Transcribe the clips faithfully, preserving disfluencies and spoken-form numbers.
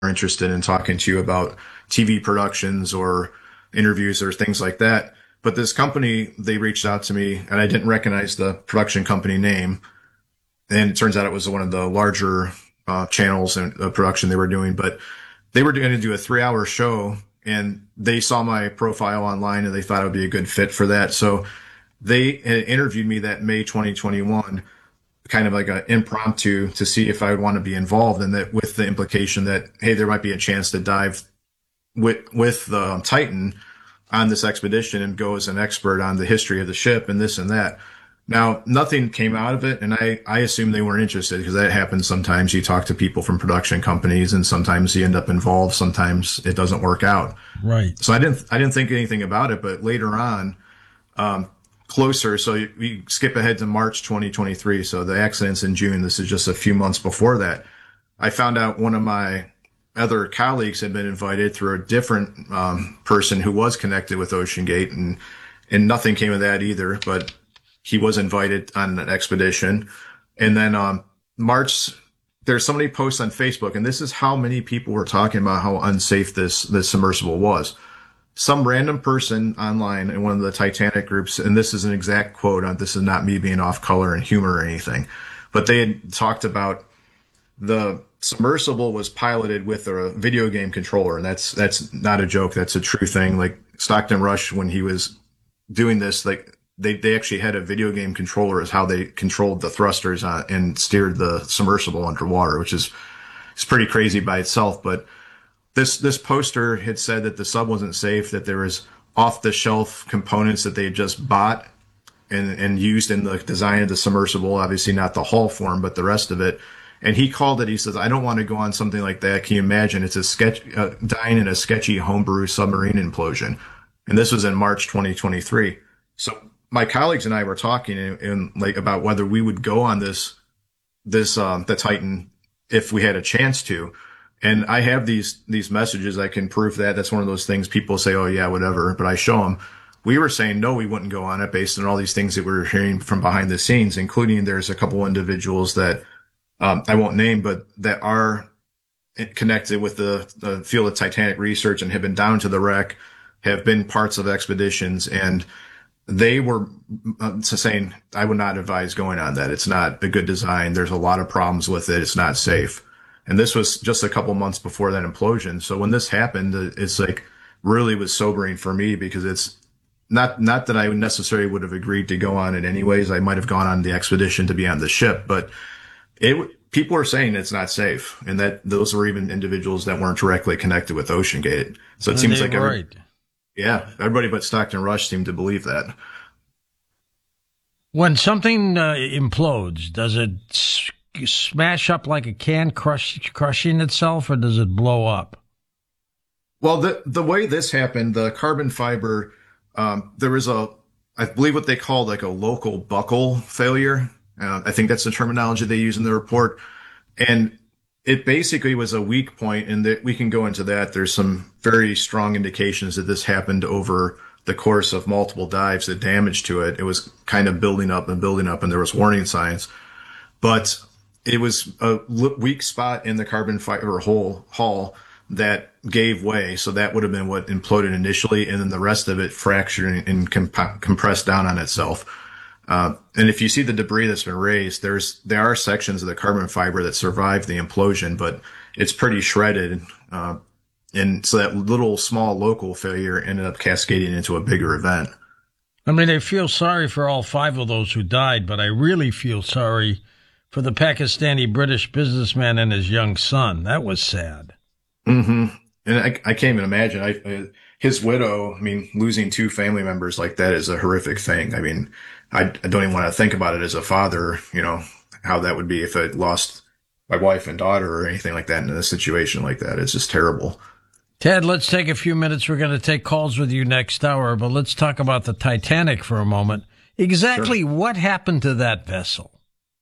interested in talking to you about T V productions or interviews or things like that. But this company, they reached out to me and I didn't recognize the production company name. And it turns out it was one of the larger uh, channels and uh, production they were doing. But they were going to do a three hour show and they saw my profile online and they thought it would be a good fit for that. So they had interviewed me that May twenty twenty-one, kind of like an impromptu to see if I would want to be involved, and that with the implication that, hey, there might be a chance to dive with, with the um, Titan on this expedition and go as an expert on the history of the ship and this and that. Now, nothing came out of it, and I, I assume they weren't interested because that happens sometimes. You talk to people from production companies, and sometimes you end up involved. Sometimes it doesn't work out. Right. So I didn't I didn't think anything about it, but later on, um, closer, so we skip ahead to March twenty twenty-three. So the accident's in June. This is just a few months before that. I found out one of my other colleagues had been invited through a different um, person who was connected with OceanGate, and and nothing came of that either. But he was invited on an expedition. And then um, March, there's so many posts on Facebook, and this is how many people were talking about how unsafe this this submersible was. Some random person online in one of the Titanic groups, and this is an exact quote, on this is not me being off color and humor or anything, but they had talked about the submersible was piloted with a video game controller, and that's that's not a joke. That's a true thing. Like Stockton Rush, when he was doing this, like they they actually had a video game controller as how they controlled the thrusters on, and steered the submersible underwater, which is it's pretty crazy by itself. But this this poster had said that the sub wasn't safe, that there was off the shelf components that they had just bought and and used in the design of the submersible. Obviously not the hull form, but the rest of it. And he called it, he says, I don't want to go on something like that. Can you imagine? It's a sketch, uh, dying in a sketchy homebrew submarine implosion. And this was in March twenty twenty-three. So my colleagues and I were talking in, in like about whether we would go on this, this, um, the Titan if we had a chance to. And I have these, these messages. I can prove that. That's one of those things people say, oh yeah, whatever. But I show them. We were saying, no, we wouldn't go on it based on all these things that we were hearing from behind the scenes, including there's a couple individuals that, um, I won't name, but that are connected with the, the field of Titanic research and have been down to the wreck, have been parts of expeditions, and they were uh, saying, I would not advise going on that. It's not a good design. There's a lot of problems with it. It's not safe. And this was just a couple months before that implosion. So when this happened, it's like really was sobering for me, because it's not, not that I necessarily would have agreed to go on it anyways. I might have gone on the expedition to be on the ship, but it, people are saying it's not safe, and that those were even individuals that weren't directly connected with OceanGate. So it seems like every, right. Yeah, everybody but Stockton Rush seemed to believe that. When something uh, implodes, does it s- smash up like a can crush, crushing itself, or does it blow up? Well, the the way this happened, the carbon fiber, um, there was a, I believe what they called like a local buckle failure. Uh, I think that's the terminology they use in the report. And it basically was a weak point, and that we can go into that. There's some very strong indications that this happened over the course of multiple dives, the damage to it. It was kind of building up and building up, and there was warning signs. But it was a weak spot in the carbon fiber hull, hull that gave way. So that would have been what imploded initially, and then the rest of it fractured and comp- compressed down on itself. Uh, and if you see the debris that's been raised, there's, there are sections of the carbon fiber that survived the implosion, but it's pretty shredded. Uh, and so that little small local failure ended up cascading into a bigger event. I mean, I feel sorry for all five of those who died, but I really feel sorry for the Pakistani British businessman and his young son. That was sad. Mm-hmm. And I, I can't even imagine. I, I, his widow, I mean, losing two family members like that is a horrific thing. I mean, I, I don't even want to think about it as a father, you know, how that would be if I lost my wife and daughter or anything like that in a situation like that. It's just terrible. Ted, let's take a few minutes. We're going to take calls with you next hour, but let's talk about the Titanic for a moment. Exactly Sure. What happened to that vessel?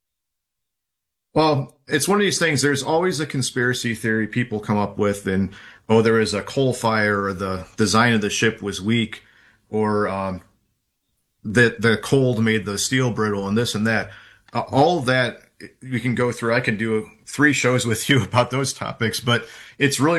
Well, it's one of these things. There's always a conspiracy theory people come up with, and, oh, there was a coal fire, or the design of the ship was weak, or, um, that the cold made the steel brittle, and this and that. Uh, all of that we can go through, I can do three shows with you about those topics, but it's really